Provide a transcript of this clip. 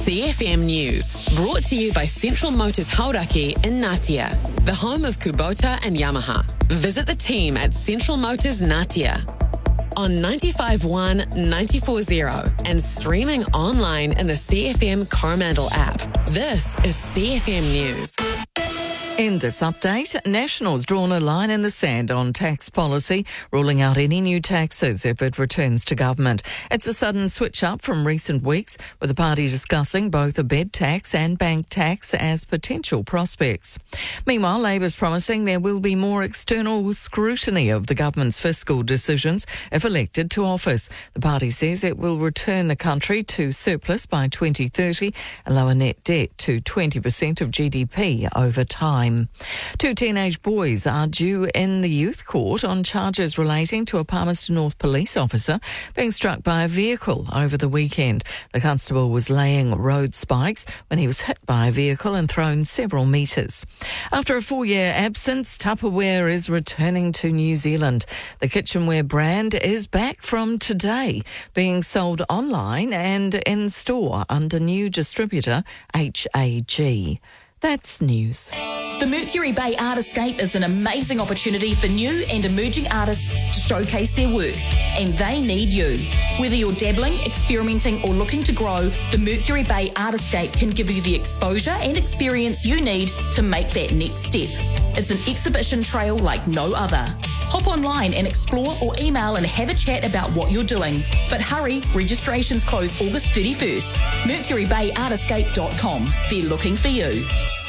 CFM News, brought to you by Central Motors Hauraki in Ngatea, the home of Kubota and Yamaha. Visit the team at Central Motors Ngatea on 95.1, 94.0 and streaming online in the CFM Coromandel app. This is CFM News. In this update, National's drawn a line in the sand on tax policy, ruling out any new taxes if it returns to government. It's a sudden switch up from recent weeks, with the party discussing both a bed tax and bank tax as potential prospects. Meanwhile, Labour's promising there will be more external scrutiny of the government's fiscal decisions if elected to office. The party says it will return the country to surplus by 2030 and lower net debt to 20% of GDP over time. Two teenage boys are due in the youth court on charges relating to a Palmerston North police officer being struck by a vehicle over the weekend. The constable was laying road spikes when he was hit by a vehicle and thrown several metres. After a 4-year absence, Tupperware is returning to New Zealand. The kitchenware brand is back from today, being sold online and in store under new distributor HAG. That's news. The Mercury Bay Artiscape is an amazing opportunity for new and emerging artists to showcase their work, and they need you. Whether you're dabbling, experimenting or looking to grow, the Mercury Bay Artiscape can give you the exposure and experience you need to make that next step. It's an exhibition trail like no other. Hop online and explore, or email and have a chat about what you're doing. But hurry, registrations close August 31st. MercuryBayArtiscape.com. They're looking for you.